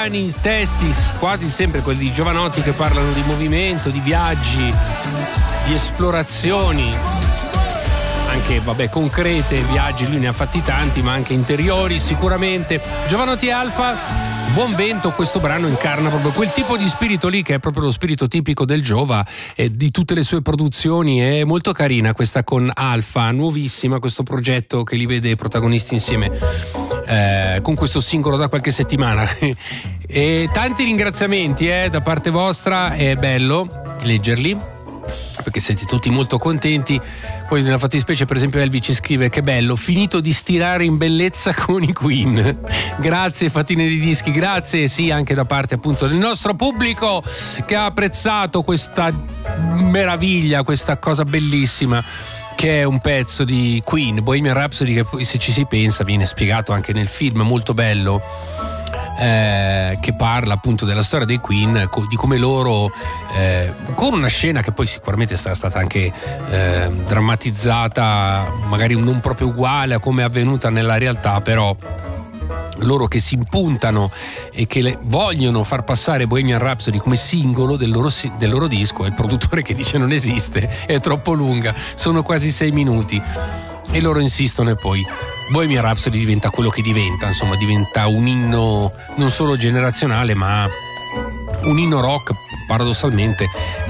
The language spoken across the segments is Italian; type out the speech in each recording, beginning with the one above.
brani, testi quasi sempre quelli di Jovanotti, che parlano di movimento, di viaggi, di esplorazioni, anche concrete, viaggi lui ne ha fatti tanti, ma anche interiori sicuramente. Jovanotti e Alfa, Buon Vento, questo brano incarna proprio quel tipo di spirito lì, che è proprio lo spirito tipico del Giova e di tutte le sue produzioni. È molto carina questa con Alfa, nuovissima, questo progetto che li vede protagonisti insieme con questo singolo da qualche settimana. E tanti ringraziamenti da parte vostra, è bello leggerli perché siete tutti molto contenti. Poi nella fattispecie, per esempio, Elvi ci scrive: che bello, finito di stirare in bellezza con i Queen. Grazie Fatine di Dischi, grazie sì anche da parte appunto del nostro pubblico che ha apprezzato questa meraviglia, questa cosa bellissima che è un pezzo di Queen, Bohemian Rhapsody, che poi, se ci si pensa, viene spiegato anche nel film, molto bello, che parla appunto della storia dei Queen, di come loro, con una scena che poi sicuramente sarà stata anche drammatizzata, magari non proprio uguale a come è avvenuta nella realtà, però loro che si impuntano e che vogliono far passare Bohemian Rhapsody come singolo del loro disco, e il produttore che dice non esiste, è troppo lunga, sono quasi 6 minuti, e loro insistono, e poi Bohemian Rhapsody diventa quello che diventa, insomma diventa un inno non solo generazionale, ma un inno rock paradossalmente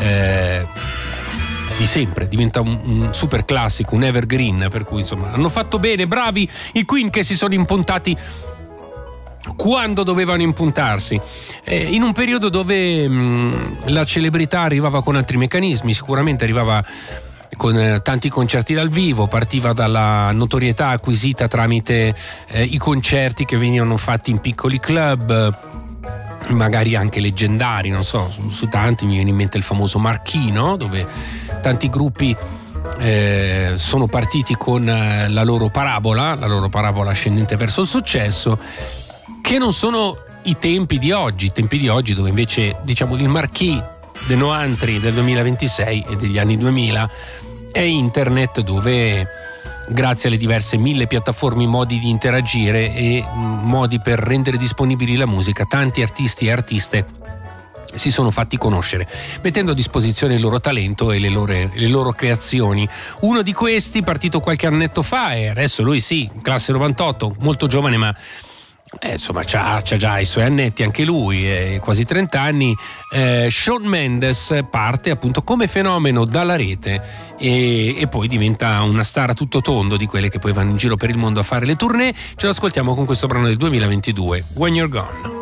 di sempre, diventa un super classico, un evergreen, per cui insomma hanno fatto bene, bravi i Queen che si sono impuntati quando dovevano impuntarsi, in un periodo dove la celebrità arrivava con altri meccanismi, sicuramente arrivava con tanti concerti dal vivo, partiva dalla notorietà acquisita tramite i concerti che venivano fatti in piccoli club, magari anche leggendari, non so, su tanti mi viene in mente il famoso Marchino, dove tanti gruppi sono partiti con la loro parabola ascendente verso il successo, che non sono i tempi di oggi dove invece diciamo il marquis del Noantri del 2026 e degli anni 2000 è internet, dove grazie alle diverse 1000 piattaforme, modi di interagire e modi per rendere disponibili la musica, tanti artisti e artiste si sono fatti conoscere, mettendo a disposizione il loro talento e le loro creazioni. Uno di questi, partito qualche annetto fa, e adesso lui sì, classe 98, molto giovane, ma insomma c'ha già i suoi annetti anche lui, quasi 30 anni. Shawn Mendes parte appunto come fenomeno dalla rete e poi diventa una star a tutto tondo, di quelle che poi vanno in giro per il mondo a fare le tournée. Ce lo ascoltiamo con questo brano del 2022, When You're Gone.